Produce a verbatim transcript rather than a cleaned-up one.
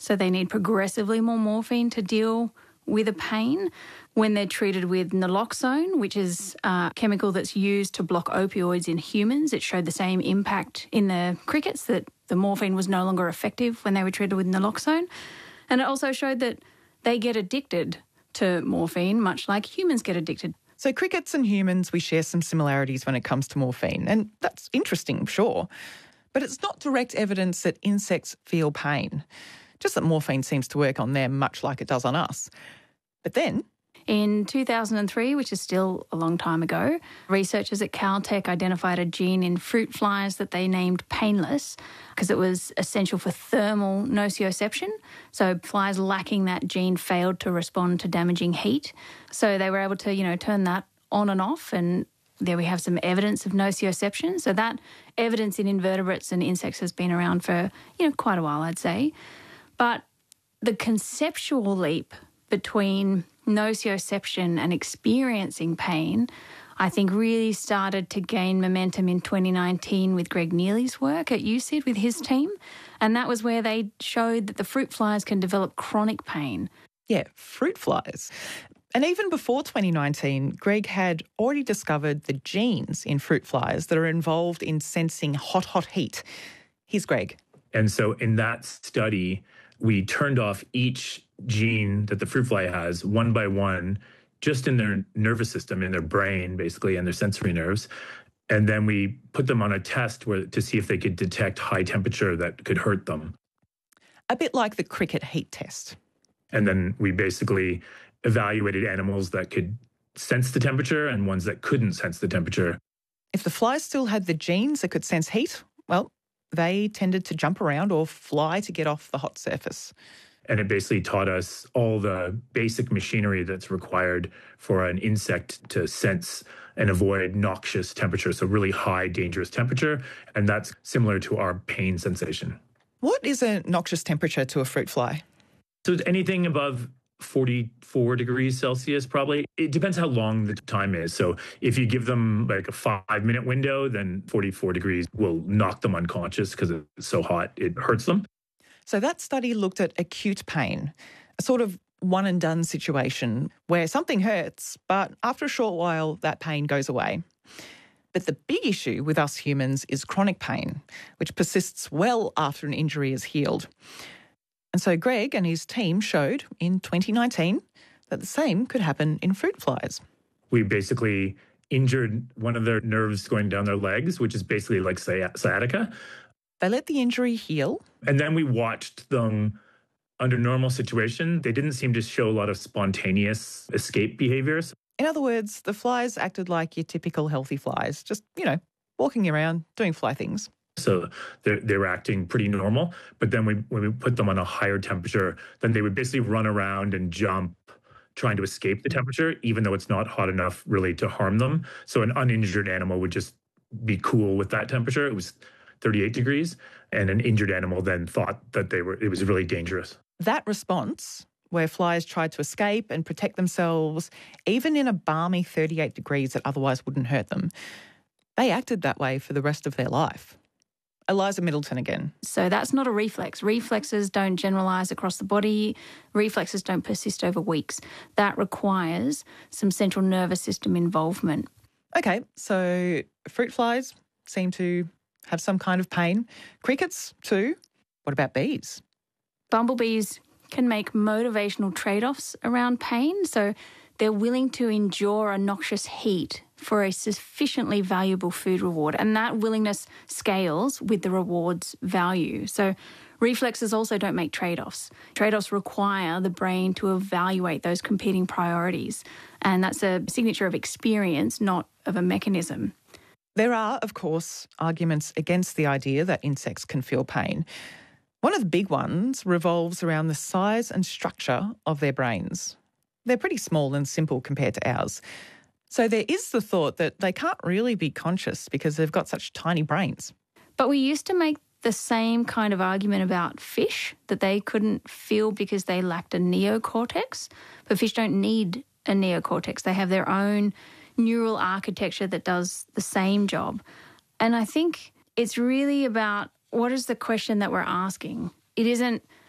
so they need progressively more morphine to deal with a pain. When they're treated with naloxone, which is a chemical that's used to block opioids in humans, it showed the same impact in the crickets, that the morphine was no longer effective when they were treated with naloxone. And it also showed that they get addicted to morphine, much like humans get addicted. So crickets and humans, we share some similarities when it comes to morphine, and that's interesting, sure. But it's not direct evidence that insects feel pain, just that morphine seems to work on them much like it does on us. But then, in two thousand three, which is still a long time ago, researchers at Caltech identified a gene in fruit flies that they named painless because it was essential for thermal nociception. So flies lacking that gene failed to respond to damaging heat. So they were able to, you know, turn that on and off, and there we have some evidence of nociception. So that evidence in invertebrates and insects has been around for, you know, quite a while, I'd say. But the conceptual leap between nociception and experiencing pain, I think really started to gain momentum in twenty nineteen with Greg Neely's work at U C I D with his team. And that was where they showed that the fruit flies can develop chronic pain. Yeah, fruit flies. And even before twenty nineteen, Greg had already discovered the genes in fruit flies that are involved in sensing hot, hot heat. Here's Greg. And so in that study, we turned off each gene that the fruit fly has one by one, just in their nervous system, in their brain, basically, and their sensory nerves. And then we put them on a test where to see if they could detect high temperature that could hurt them. A bit like the cricket heat test. And then we basically evaluated animals that could sense the temperature and ones that couldn't sense the temperature. If the flies still had the genes that could sense heat, well, they tended to jump around or fly to get off the hot surface. And it basically taught us all the basic machinery that's required for an insect to sense and avoid noxious temperature, so really high, dangerous temperature. And that's similar to our pain sensation. What is a noxious temperature to a fruit fly? So anything above forty-four degrees Celsius, probably. It depends how long the time is. So if you give them like a five minute window, then forty-four degrees will knock them unconscious because it's so hot, it hurts them. So that study looked at acute pain, a sort of one and done situation where something hurts, but after a short while, that pain goes away. But the big issue with us humans is chronic pain, which persists well after an injury is healed. And so Greg and his team showed in twenty nineteen that the same could happen in fruit flies. We basically injured one of their nerves going down their legs, which is basically like sciatica. They let the injury heal. And then we watched them under normal situation. They didn't seem to show a lot of spontaneous escape behaviors. In other words, the flies acted like your typical healthy flies, just, you know, walking around, doing fly things. So they they were acting pretty normal. But then we, when we put them on a higher temperature, then they would basically run around and jump, trying to escape the temperature, even though it's not hot enough really to harm them. So an uninjured animal would just be cool with that temperature. It was thirty-eight degrees. And an injured animal then thought that they were it was really dangerous. That response, where flies tried to escape and protect themselves, even in a balmy thirty-eight degrees that otherwise wouldn't hurt them, they acted that way for the rest of their life. Eliza Middleton again. So that's not a reflex. Reflexes don't generalise across the body. Reflexes don't persist over weeks. That requires some central nervous system involvement. Okay, so fruit flies seem to have some kind of pain. Crickets too. What about bees? Bumblebees can make motivational trade-offs around pain. So they're willing to endure a noxious heat for a sufficiently valuable food reward. And that willingness scales with the reward's value. So reflexes also don't make trade-offs. Trade-offs require the brain to evaluate those competing priorities. And that's a signature of experience, not of a mechanism. There are, of course, arguments against the idea that insects can feel pain. One of the big ones revolves around the size and structure of their brains. They're pretty small and simple compared to ours. So there is the thought that they can't really be conscious because they've got such tiny brains. But we used to make the same kind of argument about fish, that they couldn't feel because they lacked a neocortex. But fish don't need a neocortex. They have their own neural architecture that does the same job. And I think it's really about what is the question that we're asking. It isn't